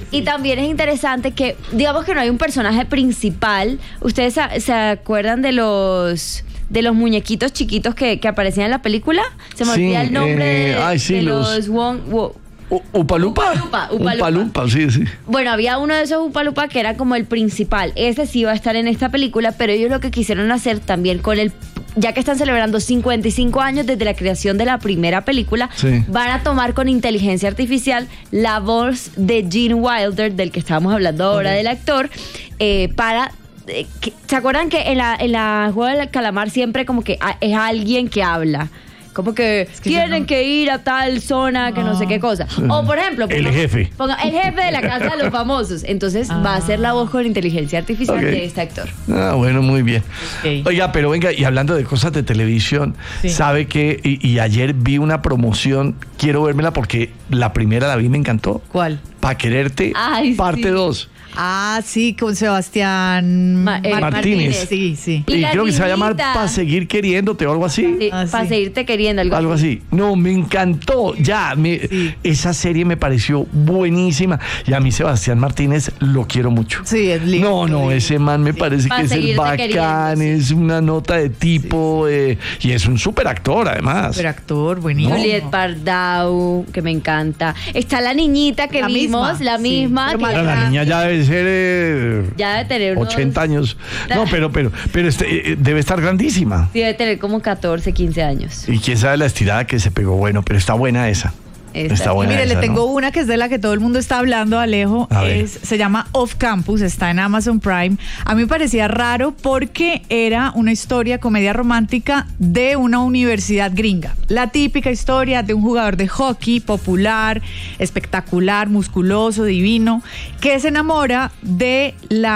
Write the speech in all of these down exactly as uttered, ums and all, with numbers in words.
Y también es interesante que, digamos que no hay un personaje principal. ¿Ustedes se, se acuerdan de los de los muñequitos chiquitos que, que aparecían en la película? Se me Sí, olvida el nombre eh, de, ay, sí, de los- los Wong, Wo- U- ¿Upalupa? Upalupa, Upalupa. Upalupa, sí, sí. Bueno, había uno de esos Upalupa que era como el principal. Ese sí iba a estar en esta película, pero ellos lo que quisieron hacer también con el... Ya que están celebrando cincuenta y cinco años desde la creación de la primera película, Sí. van a tomar con inteligencia artificial la voz de Gene Wilder, del que estábamos hablando ahora, del actor, eh, para... eh, que- ¿Se acuerdan que en la, en la Juego del Calamar siempre como que a- es alguien que habla? Como que, que yo tienen no- que ir a tal zona, que no sé qué cosa. O por ejemplo... El ponga- jefe. ponga el jefe de la casa de los famosos. Entonces va a ser la voz con inteligencia artificial Ok. de este actor. Ah, bueno, muy bien. Ok. Oiga, pero venga, y hablando de cosas de televisión, Sí. ¿sabe que y, y ayer vi una promoción, quiero vérmela porque la primera la vi y me encantó. ¿Cuál? Pa' quererte, Ay, parte sí. dos. Ah, sí, con Sebastián Ma- eh, Mar- Martínez. Sí, sí. Y Y, la creo que se va a llamar niñita. Pa' seguir queriéndote o algo así. Sí, Ah, para sí. seguirte queriendo. Algo, Algo así. No, me encantó. Ya, me- Sí. esa serie me pareció buenísima. Y a mí Sebastián Martínez lo quiero mucho. Sí, es lindo. No, no, ese man me parece Pa' que es el seguirte bacán, queriendo, sí. es una nota de tipo eh, y es un súper actor además. Super actor, buenísimo. Juliet Bardau, que me encanta. Está la niñita que La vimos, misma, la sí. misma. Pero que más Pero la está- niña ya debe ser eh, ya debe tener unos- ochenta años. No, pero pero pero este, eh, debe estar grandísima. Sí, debe tener como catorce, quince años. Y quién sabe la estirada que se pegó. Bueno, pero está buena esa. Esta Está sí. buena. Mire, le esa, tengo ¿no? una que es de la que todo el mundo está hablando, Alejo. A ver. Es, se llama Off Campus, está en Amazon Prime. A mí me parecía raro porque era una historia, comedia romántica de una universidad gringa. La típica historia de un jugador de hockey popular, espectacular, musculoso, divino, que se enamora de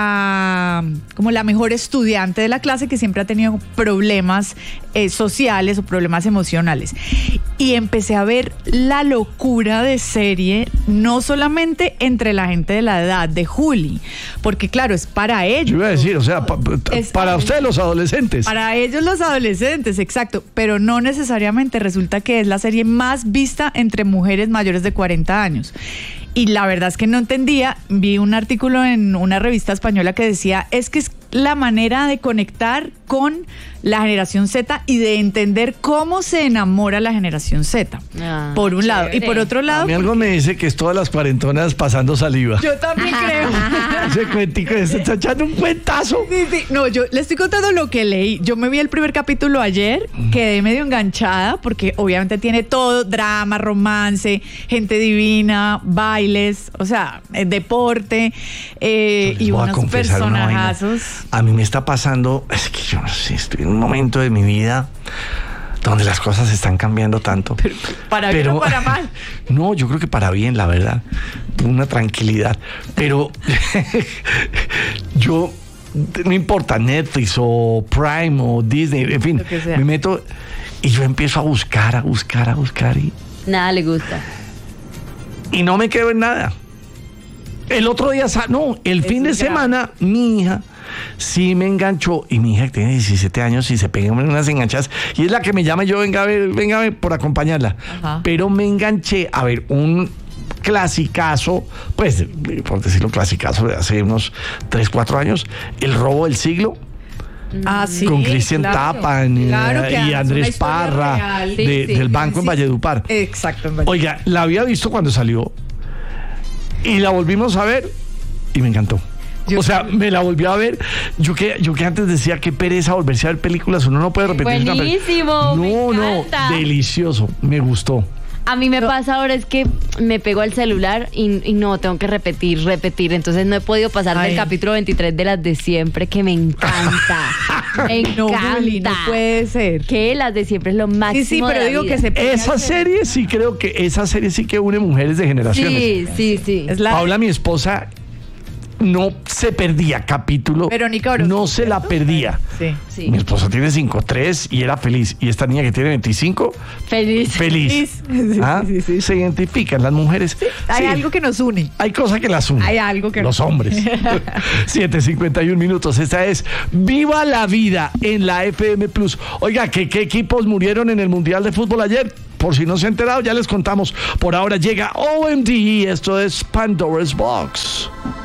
la, como la mejor estudiante de la clase que siempre ha tenido problemas eh, sociales o problemas emocionales. Y empecé a ver la locura de serie, no solamente entre la gente de la edad de Juli, porque claro, es para ellos. Yo iba a decir, o sea, pa- pa- Es- para ustedes los adolescentes. Para ellos los adolescentes, exacto, pero no necesariamente resulta que es la serie más vista entre mujeres mayores de cuarenta años. Y la verdad es que no entendía, vi un artículo en una revista española que decía, es que es la manera de conectar con la generación Z y de entender cómo se enamora la generación Z, Ah, por un lado. Y chévere. por otro A lado, mí algo me dice que es todas las cuarentonas pasando saliva. yo también creo. Ese cuentico, se está echando un cuentazo. Sí, sí. No, yo le estoy contando lo que leí. Yo me vi el primer capítulo ayer, quedé medio enganchada porque obviamente tiene todo, drama, romance, gente divina, bailes, o sea, eh, deporte eh, Les y voy a unos confesar una vaina. personajazos. A mí me está pasando, es que yo no sé, estoy en un momento de mi vida donde las cosas están cambiando tanto. Pero, para bien o para mal. No, yo creo que para bien, la verdad. Una tranquilidad. Pero yo, no importa, Netflix o Prime o Disney, en fin, Lo que sea. me meto y yo empiezo a buscar, a buscar, a buscar y, Nada le gusta. y no me quedo en nada. El otro día, sa- no, el Eso fin de es grave. semana, mi hija sí me enganchó. Y mi hija que tiene diecisiete años y se pega en unas enganchadas. Y es la que me llama y yo, venga a ver, venga a ver, por acompañarla. Ajá. Pero me enganché a ver un clasicazo, pues, por decirlo clasicazo, de hace unos tres, cuatro años, El robo del siglo. Ah, sí, con Cristian claro. Tapan y- Claro que y además Andrés una historia Parra real. de- Sí, sí. del banco en Sí. Valledupar. Exacto, en Valledupar. Oiga, la había visto cuando salió y la volvimos a ver y me encantó. Yo o sea, me la volví a ver. Yo que, yo que antes decía que pereza volverse a ver películas, uno no puede repetir una peli- Buenísimo, me No, no, encanta. delicioso, me gustó. A mí me pasa ahora es que me pego al celular y, y no, tengo que repetir, repetir. Entonces no he podido pasar Ay. del capítulo veintitrés de las de siempre, que me encanta. Me No, encanta. Juli, no puede ser. Que las de siempre es lo máximo. Sí, sí, de pero la digo vida. que se pega Esa al celular. serie sí creo que esa serie sí que une mujeres de generaciones. Sí, sí, sí. Es la- Paula, mi esposa, no se perdía capítulo. Verónica Orozco, no se la ¿cierto? perdía. Sí. Sí. Mi esposa tiene cinco tres y era feliz. Y esta niña que tiene veinticinco, Feliz. feliz. Feliz. Sí, ¿Ah? sí, sí. Se identifican las mujeres. Hay Sí. algo que nos une. Hay cosas que las unen. Hay algo que Los nos- hombres. siete cincuenta y uno minutos. Esta es Viva la Vida en la F M Plus. Oiga, ¿qué, qué equipos murieron en el Mundial de Fútbol ayer? por si no se ha enterado, ya les contamos. Por ahora llega O M D, esto es Pandora's Box.